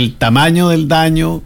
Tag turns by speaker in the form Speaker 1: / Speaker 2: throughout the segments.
Speaker 1: el tamaño del daño,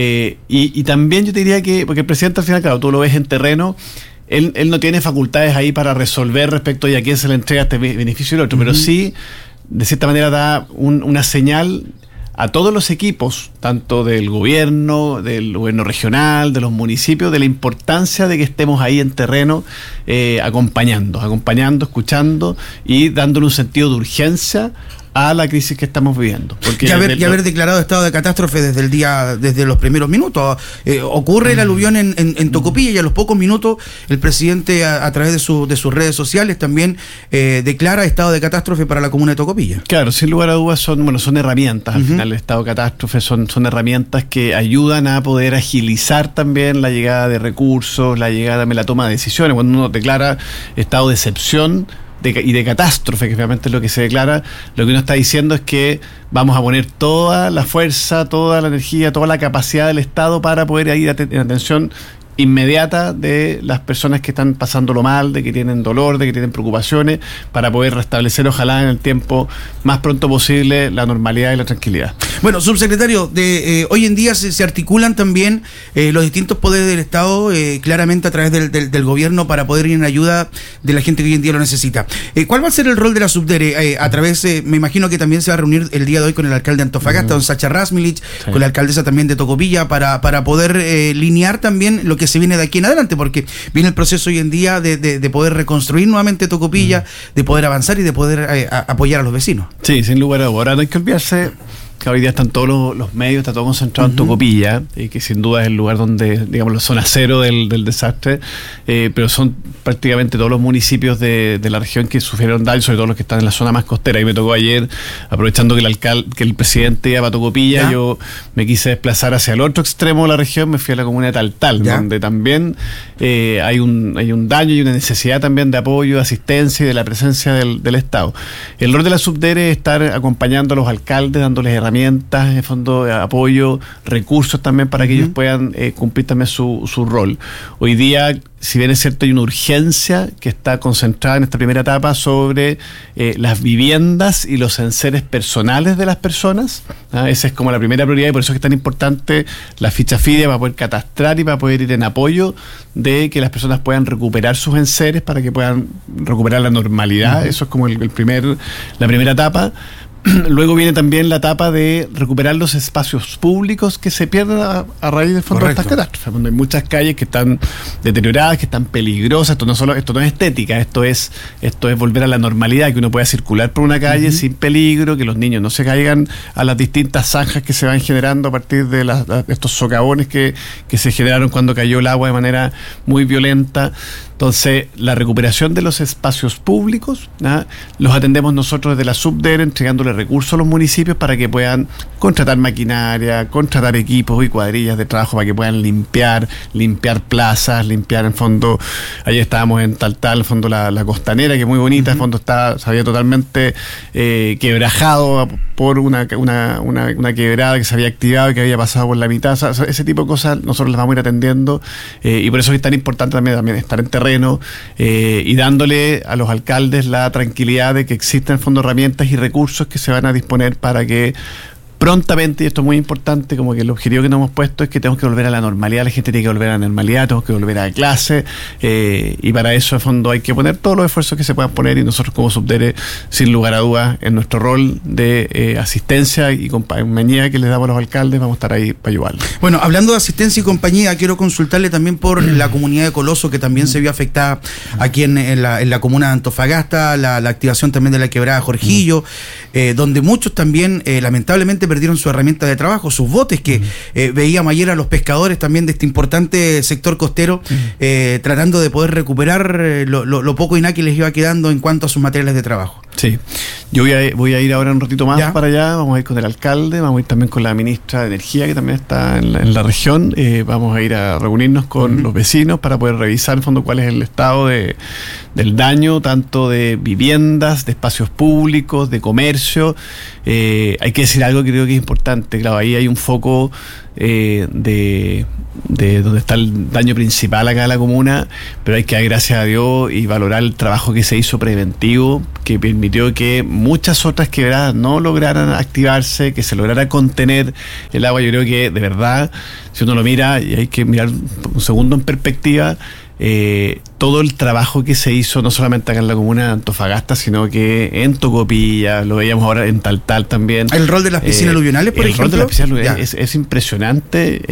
Speaker 1: y también yo te diría que, porque el presidente al final, claro, tú lo ves en terreno, él no tiene facultades ahí para resolver respecto de a quién se le entrega este beneficio y el otro, pero sí, de cierta manera, da una señal a todos los equipos, tanto del gobierno regional, de los municipios, de la importancia de que estemos ahí en terreno, acompañando, escuchando y dándole un sentido de urgencia a la crisis que estamos viviendo. Porque
Speaker 2: haber declarado estado de catástrofe desde los primeros minutos. Ocurre el aluvión en Tocopilla y a los pocos minutos el presidente a través de sus redes sociales también declara estado de catástrofe para la comuna de Tocopilla.
Speaker 1: Claro, sin lugar a dudas son herramientas. Al final el estado de catástrofe son herramientas que ayudan a poder agilizar también la llegada de recursos, la toma de decisiones. Cuando uno declara estado de excepción y de catástrofe, que realmente es lo que se declara, lo que uno está diciendo es que vamos a poner toda la fuerza, toda la energía, toda la capacidad del Estado para poder ir en atención inmediata de las personas que están pasándolo mal, de que tienen dolor, de que tienen preocupaciones, para poder restablecer, ojalá en el tiempo más pronto posible, la normalidad y la tranquilidad.
Speaker 2: Bueno, subsecretario, hoy en día se articulan también los distintos poderes del Estado claramente a través del gobierno para poder ir en ayuda de la gente que hoy en día lo necesita. ¿Cuál va a ser el rol de la Subdere? A través, me imagino que también se va a reunir el día de hoy con el alcalde de Antofagasta, don Sacha Rasmilich, con la alcaldesa también de Tocopilla, para poder linear también lo que se viene de aquí en adelante, porque viene el proceso hoy en día de poder reconstruir nuevamente Tocopilla, de poder avanzar y de poder apoyar a los vecinos.
Speaker 1: Sí, sin lugar a dudas. Ahora no hay que olvidarse que hoy día están todos los medios, está todo concentrado en Tocopilla, que sin duda es el lugar donde, digamos, la zona cero del desastre, pero son prácticamente todos los municipios de la región que sufrieron daño, sobre todo los que están en la zona más costera. Y me tocó ayer, aprovechando que el presidente iba a Tocopilla, yo me quise desplazar hacia el otro extremo de la región, me fui a la comuna de Taltal, donde también hay un daño y una necesidad también de apoyo, de asistencia y de la presencia del Estado. El rol de la Subdere es estar acompañando a los alcaldes, dándoles herramientas, en fondo de apoyo, recursos también para que ellos puedan cumplir también su rol. Hoy día, si bien es cierto, hay una urgencia que está concentrada en esta primera etapa sobre las viviendas y los enseres personales de las personas. Esa es como la primera prioridad y por eso es que es tan importante la ficha FIDE para poder catastrar y para poder ir en apoyo de que las personas puedan recuperar sus enseres para que puedan recuperar la normalidad. Eso es como la primera etapa. Luego viene también la etapa de recuperar los espacios públicos que se pierden a raíz del fondo de estas catástrofes. Donde hay muchas calles que están deterioradas, que están peligrosas. Esto no es estética, esto es volver a la normalidad, que uno pueda circular por una calle sin peligro, que los niños no se caigan a las distintas zanjas que se van generando a partir de estos socavones que se generaron cuando cayó el agua de manera muy violenta. Entonces, la recuperación de los espacios públicos, los atendemos nosotros desde la Subdere, entregándole recursos a los municipios para que puedan contratar maquinaria, contratar equipos y cuadrillas de trabajo para que puedan limpiar plazas, limpiar en fondo. Ayer estábamos en Taltal, en fondo la costanera, que es muy bonita, en fondo se había totalmente quebrajado por una quebrada que se había activado y que había pasado por la mitad. O sea, ese tipo de cosas nosotros las vamos a ir atendiendo y por eso es tan importante también estar en terreno y dándole a los alcaldes la tranquilidad de que existen en fondo herramientas y recursos que se van a disponer para que prontamente, y esto es muy importante, como que el objetivo que nos hemos puesto es que tenemos que volver a la normalidad, la gente tiene que volver a la normalidad, tenemos que volver a clase, y para eso, en fondo, hay que poner todos los esfuerzos que se puedan poner, y nosotros como Subdere, sin lugar a dudas, en nuestro rol de asistencia y compañía que les damos a los alcaldes, vamos a estar ahí para ayudarlos.
Speaker 2: Bueno, hablando de asistencia y compañía, quiero consultarle también por la comunidad de Coloso, que también se vio afectada aquí en la comuna de Antofagasta, la activación también de la quebrada Jorgillo, donde muchos también, lamentablemente, perdieron su herramienta de trabajo, sus botes, que veíamos ayer a los pescadores también de este importante sector costero tratando de poder recuperar lo poco y nada que les iba quedando en cuanto a sus materiales de trabajo.
Speaker 1: Sí, yo voy a ir ahora un ratito más para allá, vamos a ir con el alcalde, vamos a ir también con la ministra de Energía, que también está en la región, vamos a ir a reunirnos con los vecinos para poder revisar en fondo cuál es el estado del daño, tanto de viviendas, de espacios públicos, de comercio. Hay que decir algo que creo que es importante, claro, ahí hay un foco de donde está el daño principal acá en la comuna, pero hay que dar gracias a Dios y valorar el trabajo que se hizo preventivo, que permitió que muchas otras quebradas no lograran activarse, que se lograra contener el agua. Yo creo que de verdad, si uno lo mira, y hay que mirar un segundo en perspectiva, todo el trabajo que se hizo, no solamente acá en la comuna de Antofagasta, sino que en Tocopilla, lo veíamos ahora en Taltal también.
Speaker 2: El rol de las piscinas aluvionales, por ejemplo.
Speaker 1: El rol de las piscinas aluvionales es impresionante,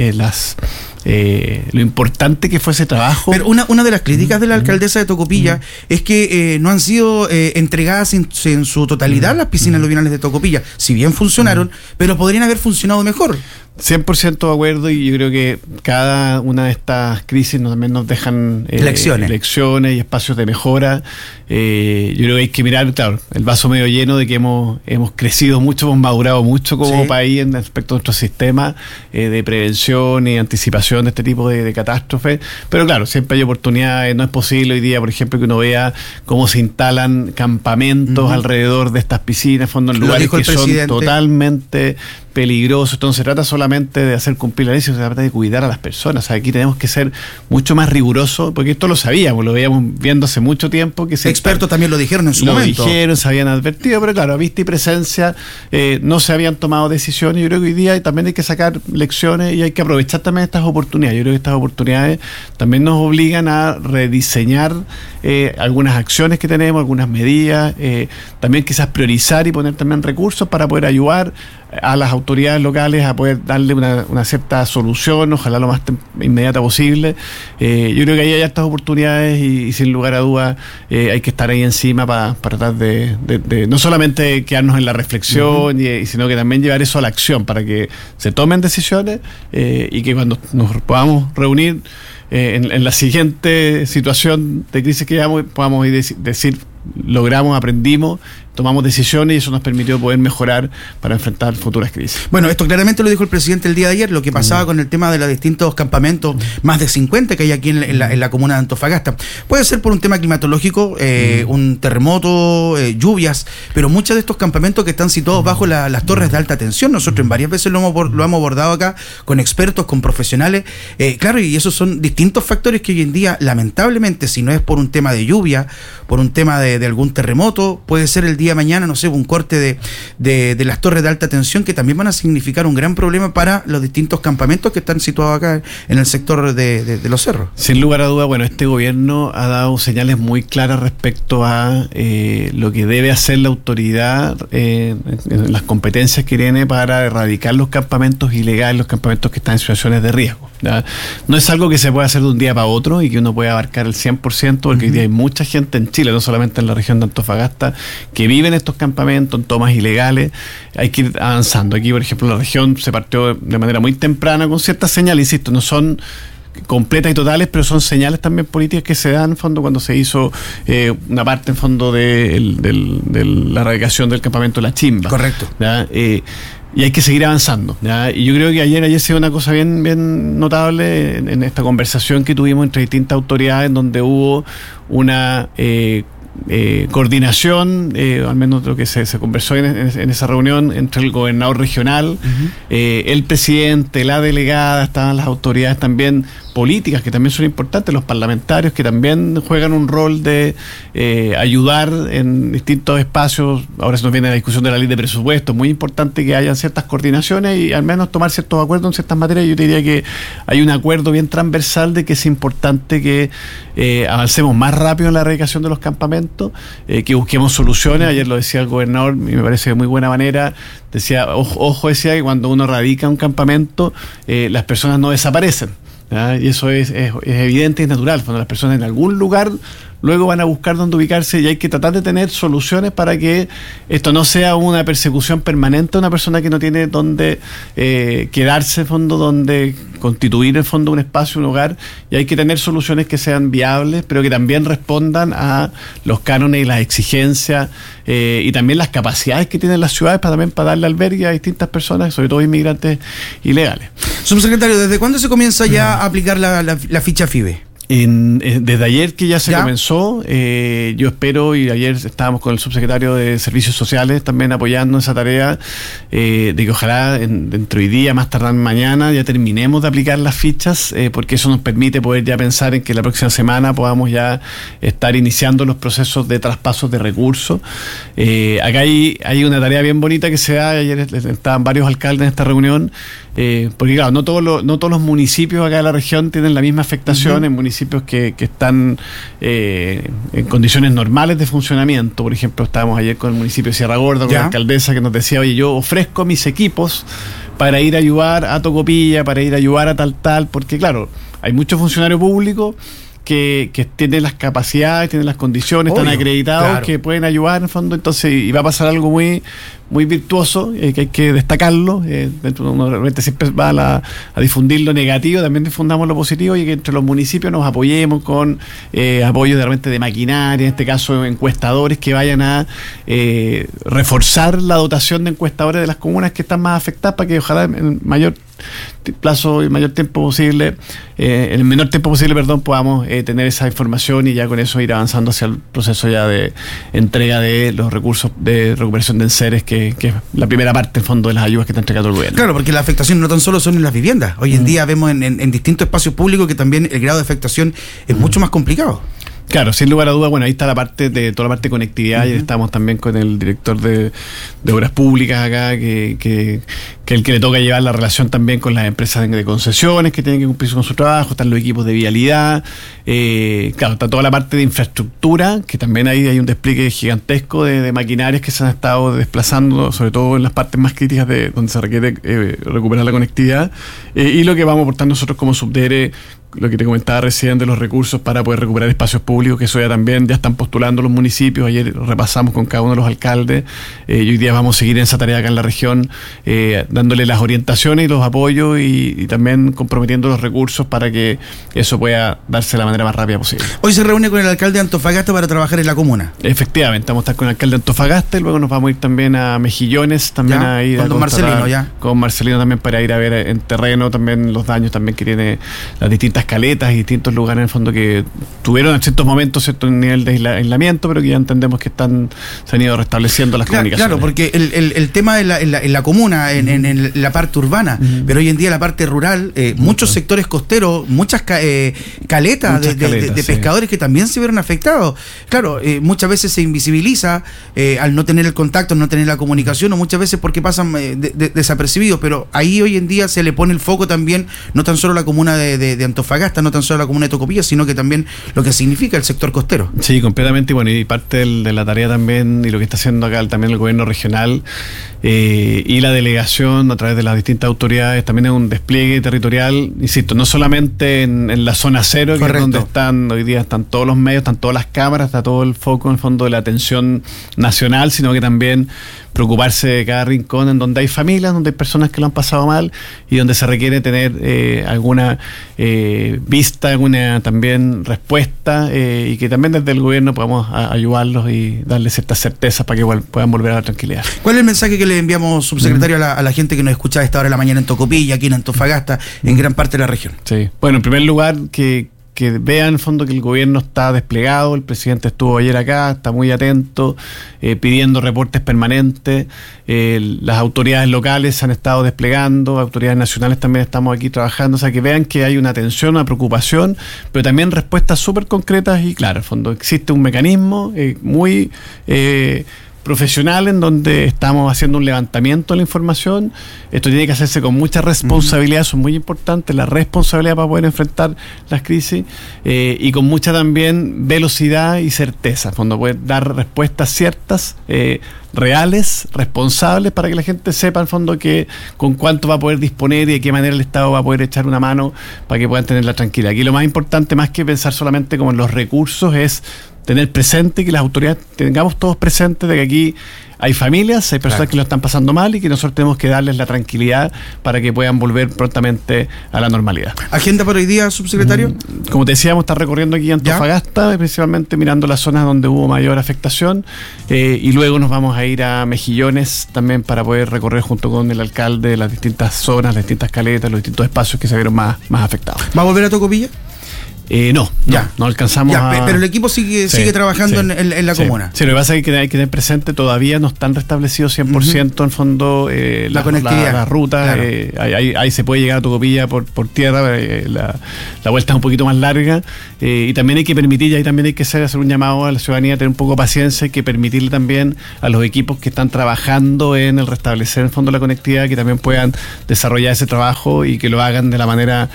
Speaker 1: lo importante que fue ese trabajo.
Speaker 2: Pero una de las críticas de la alcaldesa de Tocopilla es que no han sido entregadas en su totalidad las piscinas aluvionales de Tocopilla. Si bien funcionaron, pero podrían haber funcionado mejor.
Speaker 1: 100% de acuerdo, y yo creo que cada una de estas crisis también nos dejan lecciones y espacios de mejora. Yo creo que hay que mirar, claro, el vaso medio lleno de que hemos crecido mucho, hemos madurado mucho como país en respecto a nuestro sistema de prevención y anticipación de este tipo de catástrofes. Pero claro, siempre hay oportunidades. No es posible hoy día, por ejemplo, que uno vea cómo se instalan campamentos alrededor de estas piscinas, en lugares que son totalmente peligroso. Esto no se trata solamente de hacer cumplir la ley, sino se trata de cuidar a las personas. O sea, aquí tenemos que ser mucho más rigurosos, porque esto lo sabíamos, lo veíamos viendo hace mucho tiempo. Que
Speaker 2: expertos también lo dijeron en su momento.
Speaker 1: Lo dijeron, se habían advertido, pero claro, a vista y presencia no se habían tomado decisiones. Yo creo que hoy día también hay que sacar lecciones y hay que aprovechar también estas oportunidades. Yo creo que estas oportunidades también nos obligan a rediseñar algunas acciones que tenemos, algunas medidas, también quizás priorizar y poner también recursos para poder ayudar a las autoridades locales a poder darle una cierta solución, ojalá lo más inmediata posible. Yo creo que ahí hay estas oportunidades y sin lugar a dudas hay que estar ahí encima para tratar de no solamente quedarnos en la reflexión, sino que también llevar eso a la acción para que se tomen decisiones y que cuando nos podamos reunir en la siguiente situación de crisis que llevamos podamos decir logramos, aprendimos, tomamos decisiones y eso nos permitió poder mejorar para enfrentar futuras crisis.
Speaker 2: Bueno, esto claramente lo dijo el presidente el día de ayer, lo que pasaba con el tema de los distintos campamentos, más de 50 que hay aquí en la comuna de Antofagasta. Puede ser por un tema climatológico, un terremoto, lluvias, pero muchos de estos campamentos que están situados bajo las torres de alta tensión, nosotros en varias veces lo hemos abordado acá con expertos, con profesionales, claro, y esos son distintos factores que hoy en día, lamentablemente, si no es por un tema de lluvia, por un tema de algún terremoto, puede ser el día de mañana, no sé, un corte de las torres de alta tensión que también van a significar un gran problema para los distintos campamentos que están situados acá en el sector de los cerros.
Speaker 1: Sin lugar a duda, bueno, este gobierno ha dado señales muy claras respecto a lo que debe hacer la autoridad en las competencias que tiene para erradicar los campamentos ilegales, los campamentos que están en situaciones de riesgo, ¿ya? No es algo que se pueda hacer de un día para otro y que uno pueda abarcar el 100%, porque hoy día hay mucha gente en Chile, no solamente en la región de Antofagasta, que vive en estos campamentos, en tomas ilegales. Hay que ir avanzando. Aquí, por ejemplo, la región se partió de manera muy temprana con ciertas señales, insisto, no son completas y totales, pero son señales también políticas que se dan en fondo cuando se hizo una parte en fondo de la erradicación del campamento La Chimba.
Speaker 2: Correcto.
Speaker 1: ¿Ya? Y hay que seguir avanzando, ¿ya? Y yo creo que ayer se dio una cosa bien notable en esta conversación que tuvimos entre distintas autoridades, donde hubo una coordinación, al menos lo que se conversó en esa reunión entre el gobernador regional, el presidente, la delegada, estaban las autoridades también políticas que también son importantes, los parlamentarios que también juegan un rol de ayudar en distintos espacios. Ahora se nos viene la discusión de la ley de presupuesto, muy importante que hayan ciertas coordinaciones y al menos tomar ciertos acuerdos en ciertas materias. Yo te diría que hay un acuerdo bien transversal de que es importante que avancemos más rápido en la erradicación de los campamentos, que busquemos soluciones. Ayer lo decía el gobernador y me parece de muy buena manera, decía, ojo, decía que cuando uno radica un campamento las personas no desaparecen, ¿ya? Y eso es evidente y es natural. Cuando las personas en algún lugar luego van a buscar dónde ubicarse y hay que tratar de tener soluciones para que esto no sea una persecución permanente a una persona que no tiene dónde quedarse, en fondo, donde constituir en fondo un espacio, un hogar, y hay que tener soluciones que sean viables, pero que también respondan a los cánones y las exigencias y también las capacidades que tienen las ciudades para darle albergue a distintas personas, sobre todo inmigrantes ilegales.
Speaker 2: Subsecretario, ¿desde cuándo se comienza ya a aplicar la ficha FIBE?
Speaker 1: Desde ayer que ya se comenzó, yo espero, y ayer estábamos con el subsecretario de Servicios Sociales también apoyando esa tarea, de que ojalá dentro de hoy día, más tardar mañana, ya terminemos de aplicar las fichas, porque eso nos permite poder ya pensar en que la próxima semana podamos ya estar iniciando los procesos de traspasos de recursos. Acá hay una tarea bien bonita que se da, ayer estaban varios alcaldes en esta reunión, porque claro, no todos los municipios acá de la región tienen la misma afectación. En municipios que están en condiciones normales de funcionamiento. Por ejemplo, estábamos ayer con el municipio de Sierra Gorda, con la alcaldesa que nos decía, oye, yo ofrezco mis equipos para ir a ayudar a Tocopilla, para ir a ayudar a tal, porque claro, hay muchos funcionarios públicos que tienen las capacidades, tienen las condiciones, están acreditados, que pueden ayudar en el fondo. Entonces, y va a pasar algo muy virtuoso, que hay que destacarlo. Uno de repente siempre va a difundir lo negativo, también difundamos lo positivo, y que entre los municipios nos apoyemos con apoyo de repente de maquinaria, en este caso encuestadores que vayan a reforzar la dotación de encuestadores de las comunas que están más afectadas, para que ojalá en el mayor plazo y el mayor tiempo posible, en el menor tiempo posible, podamos tener esa información, y ya con eso ir avanzando hacia el proceso ya de entrega de los recursos de recuperación de enseres, que es la primera parte, en fondo, de las ayudas que está entregando el gobierno. Claro,
Speaker 2: porque las afectaciones no tan solo son en las viviendas. Hoy en día vemos en distintos espacios públicos que también el grado de afectación es mucho más complicado.
Speaker 1: Claro, sin lugar a dudas, bueno, ahí está toda la parte de conectividad, y estamos también con el director de Obras Públicas acá, que el que le toca llevar la relación también con las empresas de concesiones, que tienen que cumplir con su trabajo, están los equipos de vialidad, claro, está toda la parte de infraestructura, que también hay un despliegue gigantesco de maquinarias que se han estado desplazando, sobre todo en las partes más críticas de donde se requiere recuperar la conectividad, y lo que vamos a aportar nosotros como subdere, lo que te comentaba recién de los recursos para poder recuperar espacios públicos, que eso ya están postulando los municipios. Ayer repasamos con cada uno de los alcaldes, y hoy día vamos a seguir en esa tarea acá en la región, dándole las orientaciones y los apoyos, y también comprometiendo los recursos para que eso pueda darse de la manera más rápida posible.
Speaker 2: Hoy se reúne con el alcalde de Antofagasta para trabajar en la comuna.
Speaker 1: Efectivamente, vamos a estar con el alcalde de Antofagasta, y luego nos vamos a ir también a Mejillones, también a ir
Speaker 2: con Marcelino,
Speaker 1: con Marcelino también, para ir a ver en terreno también los daños también que tiene las distintas caletas y distintos lugares en el fondo que tuvieron en ciertos momentos cierto nivel de aislamiento, pero que ya entendemos que se han ido restableciendo las comunicaciones. Claro,
Speaker 2: porque el tema en la comuna, en la parte urbana, pero hoy en día la parte rural, muchos sectores costeros, muchas caletas de pescadores que también se vieron afectados. Claro, muchas veces se invisibiliza al no tener el contacto, no tener la comunicación, o muchas veces porque pasan desapercibidos, pero ahí hoy en día se le pone el foco también, no tan solo la comuna de Antofagasta, no tan solo la comuna de Tocopilla, sino que también lo que significa el sector costero.
Speaker 1: Sí, completamente. Bueno, y parte de la tarea también, y lo que está haciendo acá también el gobierno regional, y la delegación a través de las distintas autoridades, también es un despliegue territorial, insisto, no solamente en la zona cero, que es donde hoy día están todos los medios, están todas las cámaras, está todo el foco en el fondo de la atención nacional, sino que también preocuparse de cada rincón en donde hay familias, donde hay personas que lo han pasado mal, y donde se requiere tener alguna vista, alguna también respuesta, y que también desde el gobierno podamos ayudarlos y darles ciertas certezas para que puedan volver a la tranquilidad.
Speaker 2: ¿Cuál es el mensaje que le enviamos, subsecretario, a la gente que nos escucha a esta hora de la mañana en Tocopilla, aquí en Antofagasta, en gran parte de la región?
Speaker 1: Sí, bueno, en primer lugar, que vean en el fondo que el gobierno está desplegado. El presidente estuvo ayer acá, está muy atento, pidiendo reportes permanentes. Las autoridades locales se han estado desplegando, autoridades nacionales también estamos aquí trabajando. O sea, que vean que hay una atención, una preocupación, pero también respuestas súper concretas y claras. En el fondo existe un mecanismo muy profesional en donde estamos haciendo un levantamiento de la información. Esto tiene que hacerse con mucha responsabilidad, eso es muy importante, la responsabilidad para poder enfrentar las crisis, y con mucha también velocidad y certeza, cuando poder dar respuestas ciertas, reales, responsables, para que la gente sepa, en fondo, que con cuánto va a poder disponer y de qué manera el Estado va a poder echar una mano para que puedan tener la tranquilidad. Aquí lo más importante, más que pensar solamente como en los recursos, es tener presente, que las autoridades tengamos todos presentes de que aquí hay familias, hay personas que lo están pasando mal, y que nosotros tenemos que darles la tranquilidad para que puedan volver prontamente a la normalidad.
Speaker 2: ¿Agenda para hoy día, subsecretario?
Speaker 1: Como te decíamos, está recorriendo aquí Antofagasta, principalmente mirando las zonas donde hubo mayor afectación, y luego nos vamos a ir a Mejillones también para poder recorrer junto con el alcalde las distintas zonas, las distintas caletas, los distintos espacios que se vieron más afectados.
Speaker 2: ¿Va a volver a Tocopilla?
Speaker 1: No alcanzamos
Speaker 2: pero el equipo sigue trabajando en la comuna.
Speaker 1: Sí, lo que pasa es que hay que tener presente, todavía no están restablecidos 100% en fondo la conectividad, la ruta. Claro. Ahí se puede llegar a Tocopilla por tierra, la vuelta es un poquito más larga, y también hay que permitir, y ahí también hay que hacer un llamado a la ciudadanía a tener un poco de paciencia, y que permitirle también a los equipos que están trabajando en el restablecer en fondo la conectividad, que también puedan desarrollar ese trabajo y que lo hagan de la manera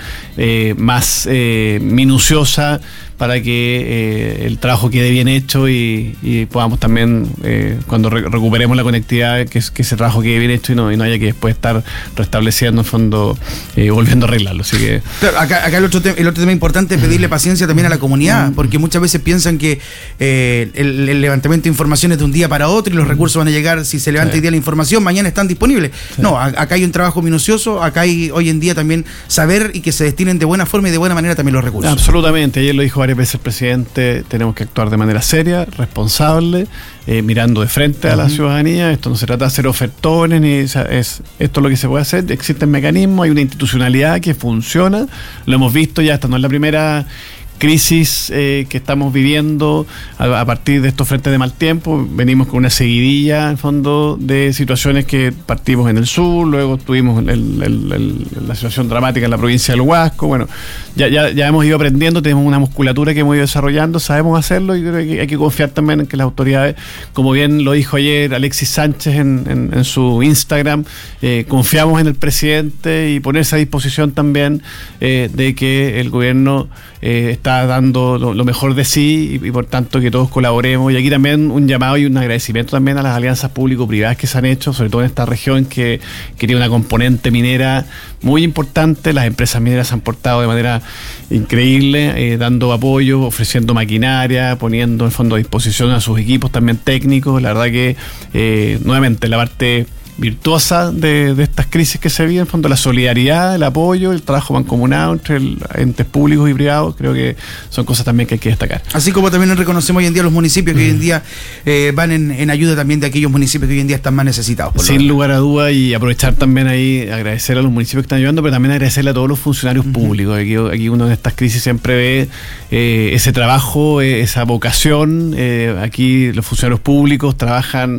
Speaker 1: más minuciosa, para que el trabajo quede bien hecho y podamos también, cuando recuperemos la conectividad, que ese trabajo quede bien hecho y no haya que después estar restableciendo en fondo, volviendo a arreglarlo. Así que
Speaker 2: claro, acá el otro tema importante es pedirle paciencia también a la comunidad, porque muchas veces piensan que el levantamiento de información es de un día para otro y los recursos van a llegar, si se levanta hoy día la información, mañana están disponibles. No, acá hay un trabajo minucioso, acá hay hoy en día también saber y que se destinen de buena forma y de buena manera también los recursos.
Speaker 1: Absolutamente, ayer lo dijo varias veces el presidente, tenemos que actuar de manera seria, responsable, mirando de frente a la ciudadanía. Esto no se trata de hacer ofertones, esto es lo que se puede hacer, existen mecanismos, hay una institucionalidad que funciona, lo hemos visto ya, esta no es la primera crisis que estamos viviendo a partir de estos frentes de mal tiempo. Venimos con una seguidilla, en fondo, de situaciones que partimos en el sur, luego tuvimos la situación dramática en la provincia del Huasco. Bueno, ya hemos ido aprendiendo, tenemos una musculatura que hemos ido desarrollando, sabemos hacerlo, y creo que hay que confiar también en que las autoridades, como bien lo dijo ayer Alexis Sánchez en su Instagram, confiamos en el presidente y ponerse a disposición también de que el gobierno está dando lo mejor de sí y por tanto que todos colaboremos. Y aquí también un llamado y un agradecimiento también a las alianzas público-privadas que se han hecho, sobre todo en esta región que tiene una componente minera muy importante. Las empresas mineras se han portado de manera increíble, dando apoyo, ofreciendo maquinaria, poniendo en fondo a disposición a sus equipos también técnicos. La verdad que nuevamente la parte virtuosa de estas crisis que se viven, en fondo la solidaridad, el apoyo, el trabajo mancomunado entre entes públicos y privados, creo que son cosas también que hay que destacar.
Speaker 2: Así como también reconocemos hoy en día los municipios que hoy en día van en ayuda también de aquellos municipios que hoy en día están más necesitados.
Speaker 1: Sin lugar a duda, y aprovechar también ahí, agradecer a los municipios que están ayudando, pero también agradecerle a todos los funcionarios públicos. Aquí uno en estas crisis siempre ve ese trabajo, esa vocación. Aquí los funcionarios públicos trabajan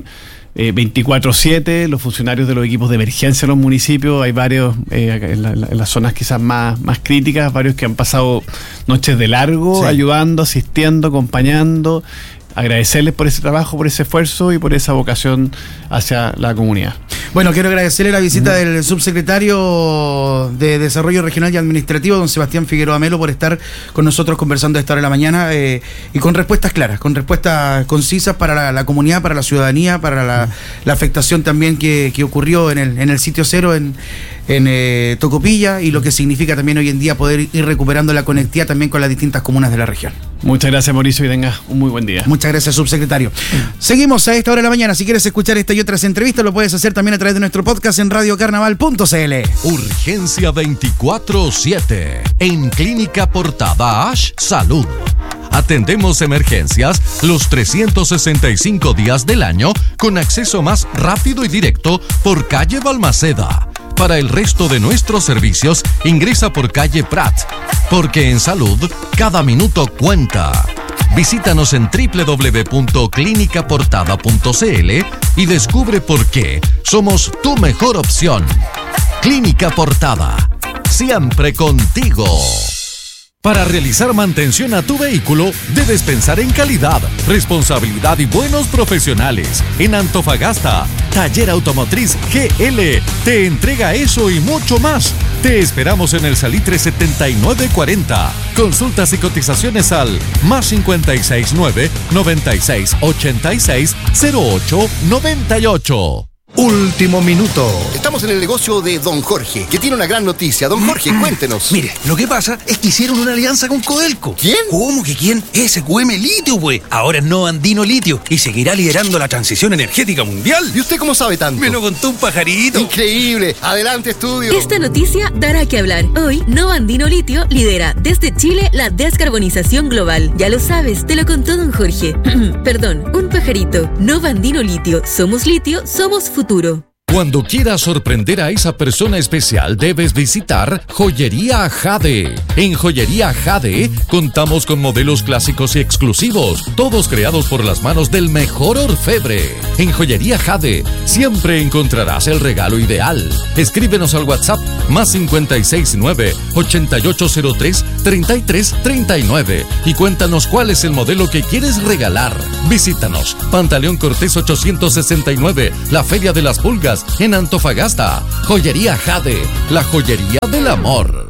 Speaker 1: 24/7, los funcionarios de los equipos de emergencia en los municipios, hay varios en las zonas quizás más críticas, varios que han pasado noches de largo, ayudando, asistiendo, acompañando. Agradecerles por ese trabajo, por ese esfuerzo y por esa vocación hacia la comunidad.
Speaker 2: Bueno, quiero agradecerle la visita del subsecretario de Desarrollo Regional y Administrativo, don Sebastián Figueroa Melo, por estar con nosotros conversando a esta hora de la mañana, y con respuestas claras, con respuestas concisas para la comunidad, para la ciudadanía, para la afectación también que ocurrió en el sitio cero en Tocopilla, y lo que significa también hoy en día poder ir recuperando la conectividad también con las distintas comunas de la región.
Speaker 1: Muchas gracias, Mauricio, y tengas un muy buen día.
Speaker 2: Muchas gracias, subsecretario. Seguimos a esta hora de la mañana. Si quieres escuchar esta y otras entrevistas, lo puedes hacer también a través de nuestro podcast en radiocarnaval.cl.
Speaker 3: Urgencia 24/7 en Clínica Portada Ash Salud. Atendemos emergencias los 365 días del año con acceso más rápido y directo por calle Balmaceda. Para el resto de nuestros servicios, ingresa por calle Prat, porque en salud, cada minuto cuenta. Visítanos en www.clinicaportada.cl y descubre por qué somos tu mejor opción. Clínica Portada, siempre contigo. Para realizar mantención a tu vehículo, debes pensar en calidad, responsabilidad y buenos profesionales. En Antofagasta, Taller Automotriz GL te entrega eso y mucho más. Te esperamos en el Salitre 7940. Consultas y cotizaciones al +569 96 86 08 98.
Speaker 4: Último minuto. Estamos en el negocio de Don Jorge, que tiene una gran noticia. Don Jorge, cuéntenos.
Speaker 5: Mire, lo que pasa es que hicieron una alianza con Codelco.
Speaker 4: ¿Quién?
Speaker 5: ¿Cómo que quién? SQM Litio, güey. Ahora es Nova Andino Litio y seguirá liderando la transición energética mundial.
Speaker 4: ¿Y usted cómo sabe tanto?
Speaker 5: Me lo contó un pajarito.
Speaker 4: Increíble. Adelante, estudio.
Speaker 6: Esta noticia dará que hablar. Hoy, Nova Andino Litio lidera desde Chile la descarbonización global. Ya lo sabes, te lo contó Don Jorge. Perdón, un pajarito. Nova Andino Litio. Somos litio, somos futuro.
Speaker 3: Cuando quieras sorprender a esa persona especial, debes visitar Joyería Jade. En Joyería Jade contamos con modelos clásicos y exclusivos, todos creados por las manos del mejor orfebre. En Joyería Jade siempre encontrarás el regalo ideal. Escríbenos al WhatsApp +569 8803 3339 y cuéntanos cuál es el modelo que quieres regalar. Visítanos, Pantaleón Cortés 869, la Feria de las Pulgas, en Antofagasta. Joyería Jade, la joyería del amor.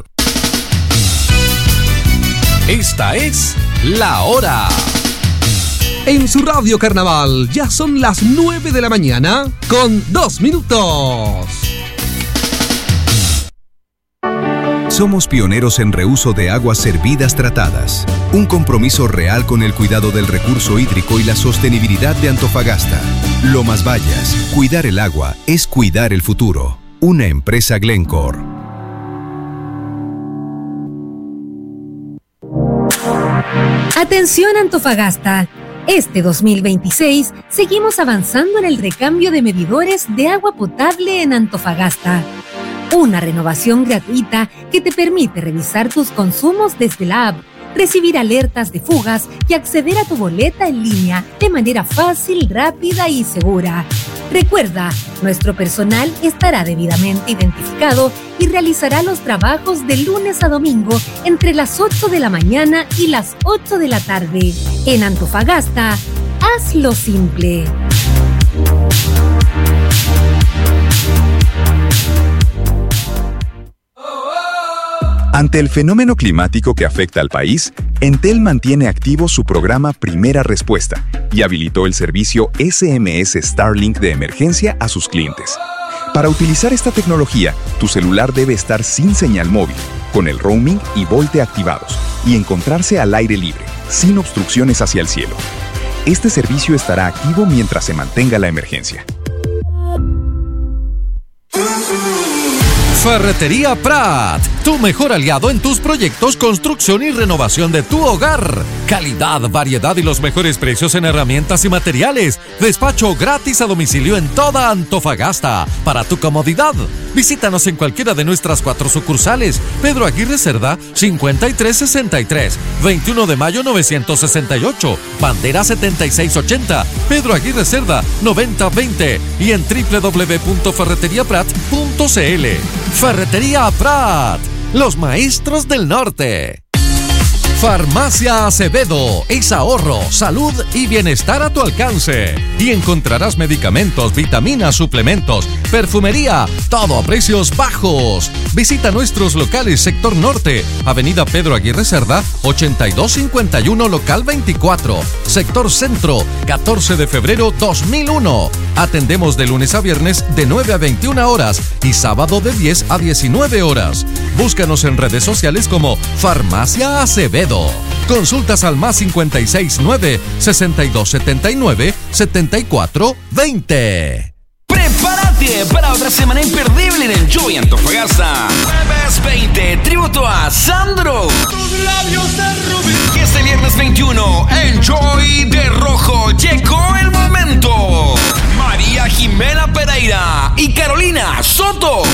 Speaker 3: Esta es La Hora.
Speaker 7: En su radio Carnaval ya son las 9 de la mañana con 2 minutos.
Speaker 8: Somos pioneros en reuso de aguas servidas tratadas. Un compromiso real con el cuidado del recurso hídrico y la sostenibilidad de Antofagasta. Lomas Vallas, cuidar el agua es cuidar el futuro. Una empresa Glencore.
Speaker 9: Atención Antofagasta. Este 2026 seguimos avanzando en el recambio de medidores de agua potable en Antofagasta. Una renovación gratuita que te permite revisar tus consumos desde la app, recibir alertas de fugas y acceder a tu boleta en línea de manera fácil, rápida y segura. Recuerda, nuestro personal estará debidamente identificado y realizará los trabajos de lunes a domingo entre las 8 de la mañana y las 8 de la tarde. En Antofagasta, hazlo simple.
Speaker 10: Ante el fenómeno climático que afecta al país, Entel mantiene activo su programa Primera Respuesta y habilitó el servicio SMS Starlink de emergencia a sus clientes. Para utilizar esta tecnología, tu celular debe estar sin señal móvil, con el roaming y VoLTE activados, y encontrarse al aire libre, sin obstrucciones hacia el cielo. Este servicio estará activo mientras se mantenga la emergencia.
Speaker 3: Ferretería Prat, tu mejor aliado en tus proyectos, construcción y renovación de tu hogar. Calidad, variedad y los mejores precios en herramientas y materiales. Despacho gratis a domicilio en toda Antofagasta. Para tu comodidad, visítanos en cualquiera de nuestras 4 sucursales. Pedro Aguirre Cerda, 5363. 21 de mayo 968. Bandera 7680. Pedro Aguirre Cerda, 9020. Y en www.ferreteriaprat.cl. Ferretería Prat, los maestros del norte. Farmacia Acevedo es ahorro, salud y bienestar a tu alcance. Y encontrarás medicamentos, vitaminas, suplementos, perfumería, todo a precios bajos. Visita nuestros locales sector norte, Avenida Pedro Aguirre Cerda, 8251 local 24. Sector centro, 14 de febrero 2001. Atendemos de lunes a viernes de 9 a 21 horas y sábado de 10 a 19 horas. Búscanos en redes sociales como Farmacia Acevedo. Consultas al +569 6279 7420.
Speaker 5: Prepárate para otra semana imperdible en el Joy Antofagasta. Jueves 20, tributo a Sandro. Y este viernes 21, en Joy de Rojo, llegó el momento. María Jimena Pereira y Carolina Soto.